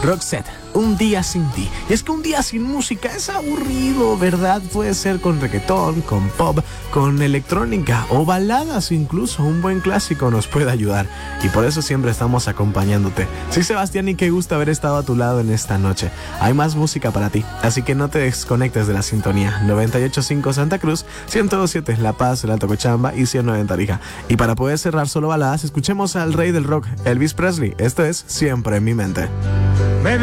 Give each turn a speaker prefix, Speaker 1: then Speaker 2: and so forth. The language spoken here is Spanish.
Speaker 1: Roxette, Un día sin ti. Y es que un día sin música es aburrido, ¿verdad? Puede ser con reggaetón, con pop, con electrónica o baladas incluso. Un buen clásico nos puede ayudar. Y por eso siempre estamos acompañándote. Soy Sebastián y qué gusto haber estado a tu lado en esta noche. Hay más música para ti, así que no te desconectes de la sintonía. 98.5 Santa Cruz, 102.7 La Paz, El Alto Cochamba y 109 Tarija. Y para poder cerrar solo baladas, escuchemos al rey del rock, Elvis Presley. Esto es Siempre en mi mente.